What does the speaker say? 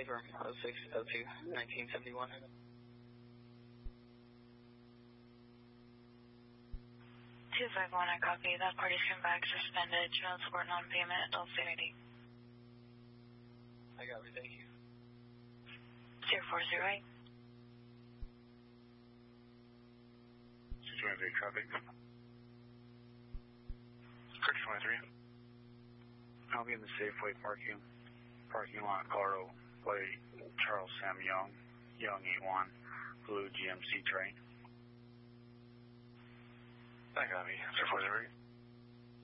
Confirm 0602 1971. 251, I copy. That party's come back suspended. Child support non-payment, adult sanity. I got it, thank you. 0408. 623 traffic. 623. I'll be in the Safeway parking lot, Colorado Plate, Charles Sam Young, Young 81, blue GMC train. I got me. 0408.